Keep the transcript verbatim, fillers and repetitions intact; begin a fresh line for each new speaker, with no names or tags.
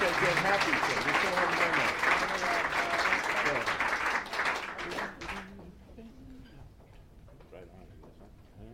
get happy. So we still have very much.